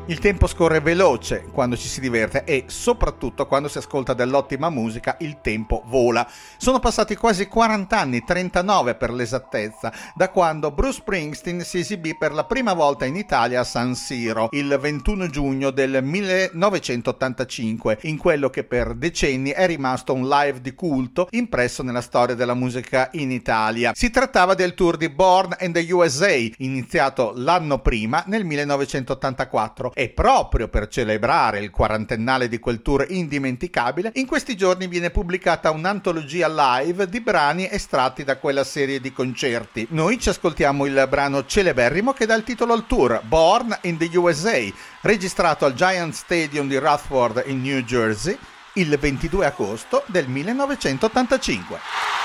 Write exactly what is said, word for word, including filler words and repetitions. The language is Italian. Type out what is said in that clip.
Il tempo scorre veloce quando ci si diverte e soprattutto quando si ascolta dell'ottima musica il tempo vola. Sono passati quasi quaranta anni, trentanove per l'esattezza, da quando Bruce Springsteen si esibì per la prima volta in Italia a San Siro il ventuno giugno del millenovecentottantacinque, in quello che per decenni è rimasto un live di culto impresso nella storia della musica in Italia. Si trattava del tour di Born in the U S A, iniziato l'anno prima nel millenovecentottantaquattro. E proprio per celebrare il quarantennale di quel tour indimenticabile, in questi giorni viene pubblicata un'antologia live di brani estratti da quella serie di concerti. Noi ci ascoltiamo il brano celeberrimo che dà il titolo al tour, Born in the U S A, registrato al Giant Stadium di Rutherford in New Jersey il ventidue agosto del millenovecentottantacinque.